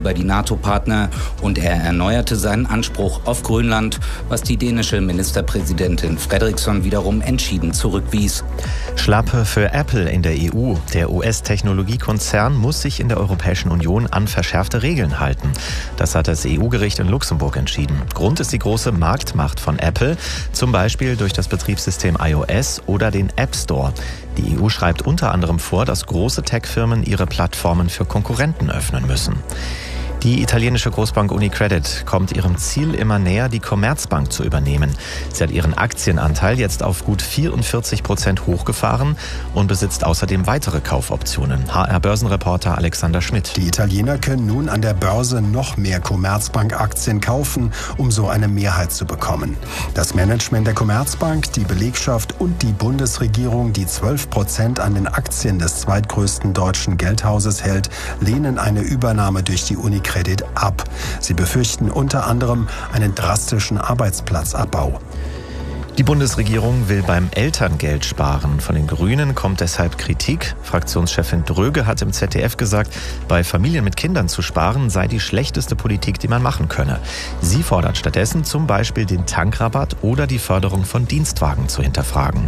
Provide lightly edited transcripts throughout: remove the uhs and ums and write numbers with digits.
über die NATO-Partner und er erneuerte seinen Anspruch auf Grönland, was die dänische Ministerpräsidentin Fredriksson wiederum entschieden zurückwies. Schlappe für Apple in der EU. Der US-Technologiekonzern muss sich in der Europäischen Union an verschärfte Regeln halten. Das hat das EU-Gericht in Luxemburg entschieden. Grund ist die große Marktmacht von Apple, zum Beispiel durch das Betriebssystem iOS oder den App Store. Die EU schreibt unter anderem vor, dass große Tech-Firmen ihre Plattformen für Konkurrenten öffnen müssen. Die italienische Großbank UniCredit kommt ihrem Ziel immer näher, die Commerzbank zu übernehmen. Sie hat ihren Aktienanteil jetzt auf gut 44% hochgefahren und besitzt außerdem weitere Kaufoptionen. HR-Börsenreporter Alexander Schmidt. Die Italiener können nun an der Börse noch mehr Commerzbank-Aktien kaufen, um so eine Mehrheit zu bekommen. Das Management der Commerzbank, die Belegschaft und die Bundesregierung, die 12% an den Aktien des zweitgrößten deutschen Geldhauses hält, lehnen eine Übernahme durch die UniCredit ab. Sie befürchten unter anderem einen drastischen Arbeitsplatzabbau. Die Bundesregierung will beim Elterngeld sparen. Von den Grünen kommt deshalb Kritik. Fraktionschefin Dröge hat im ZDF gesagt, bei Familien mit Kindern zu sparen sei die schlechteste Politik, die man machen könne. Sie fordert stattdessen zum Beispiel den Tankrabatt oder die Förderung von Dienstwagen zu hinterfragen.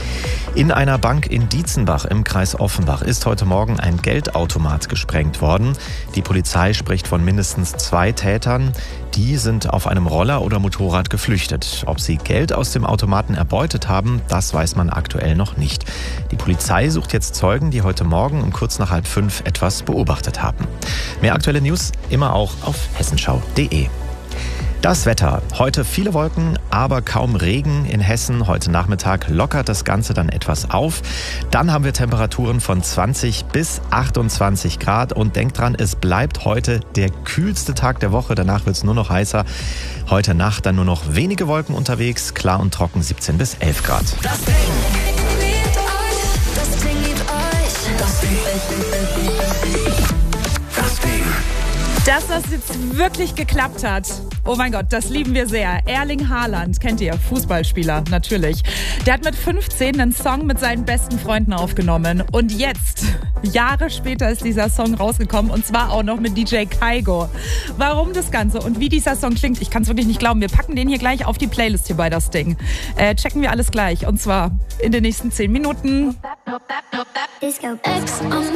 In einer Bank in Dietzenbach im Kreis Offenbach ist heute Morgen ein Geldautomat gesprengt worden. Die Polizei spricht von mindestens 2 Tätern. Die sind auf einem Roller oder Motorrad geflüchtet. Ob sie Geld aus dem Automaten erbeutet haben, das weiß man aktuell noch nicht. Die Polizei sucht jetzt Zeugen, die heute Morgen um kurz nach 4:30 etwas beobachtet haben. Mehr aktuelle News immer auch auf hessenschau.de. Das Wetter. Heute viele Wolken, aber kaum Regen in Hessen. Heute Nachmittag lockert das Ganze dann etwas auf. Dann haben wir Temperaturen von 20 bis 28 Grad. Und denkt dran, es bleibt heute der kühlste Tag der Woche. Danach wird es nur noch heißer. Heute Nacht dann nur noch wenige Wolken unterwegs. Klar und trocken 17 bis 11 Grad. Das Ding liebt euch. Das Ding liebt euch. Das Ding. Das Ding. Dass das jetzt wirklich geklappt hat. Oh mein Gott, das lieben wir sehr. Erling Haaland, kennt ihr, Fußballspieler, natürlich. Der hat mit 15 einen Song mit seinen besten Freunden aufgenommen. Und jetzt, Jahre später, ist dieser Song rausgekommen. Und zwar auch noch mit DJ Kygo. Warum das Ganze und wie dieser Song klingt, ich kann es wirklich nicht glauben. Wir packen den hier gleich auf die Playlist hier bei das Ding. Checken wir alles gleich. Und zwar in den nächsten 10 Minuten. Disco.